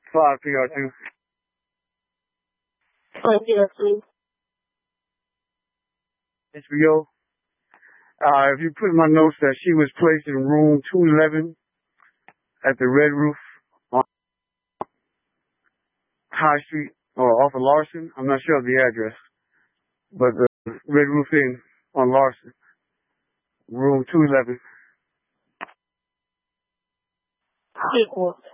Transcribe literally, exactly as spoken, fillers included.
five P R two. five P R two. H B O. Uh, if you put in my notes that she was placed in room two eleven at the Red Roof on High Street or off of Larson. I'm not sure of the address, but the Red Roof Inn on Larson, room two eleven. Equal.